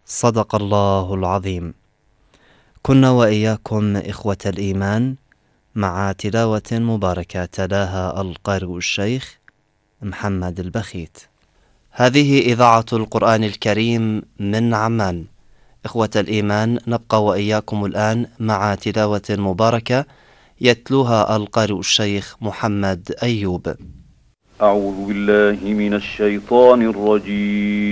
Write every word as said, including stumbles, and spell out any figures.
صدق الله العظيم. كنا وإياكم إخوة الإيمان مع تلاوة مباركة تلاها القارئ الشيخ محمد البخيت. هذه إذاعة القرآن الكريم من عمان. إخوة الإيمان، نبقى وإياكم الآن مع تلاوة مباركة يتلوها القارئ الشيخ محمد أيوب. أعوذ بالله من الشيطان الرجيم.